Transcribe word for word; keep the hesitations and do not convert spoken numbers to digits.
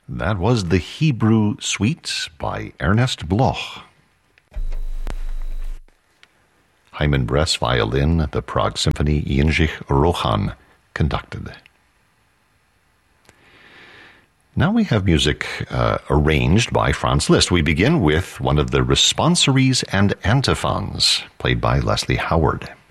That was the Hebrew Suite by Ernest Bloch. Hyman Bress violin, the Prague Symphony, Jindřich Rohan conducted. Now we have music uh, arranged by Franz Liszt. We begin with one of the responsories and antiphons, played by Leslie Howard.